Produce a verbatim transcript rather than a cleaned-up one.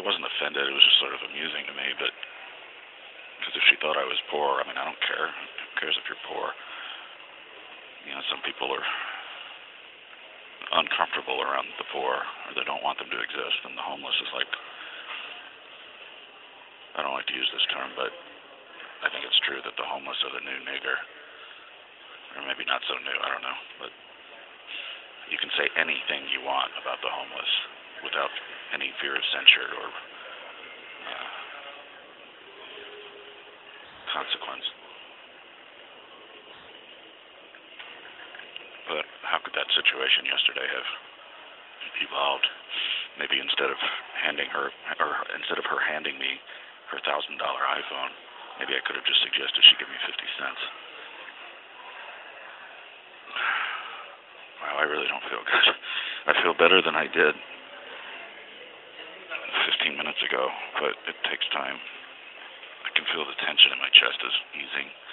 I wasn't offended. It was just sort of amusing to me. But because if she thought I was poor, I mean, I don't care. Who cares if you're poor? You know, some people are uncomfortable around the poor, or they don't want them to exist, and the homeless is like, I don't like to use this term, but I think it's true that the homeless are the new nigger. Or maybe not so new, I don't know. But you can say anything you want about the homeless without any fear of censure or uh, consequence. But how could that situation yesterday have evolved? Maybe instead of handing her, or instead of her handing me her thousand dollar iPhone, maybe I could have just suggested she give me fifty cents. Wow, I really don't feel good. I feel better than I did fifteen minutes ago, but it takes time. I can feel the tension in my chest is easing.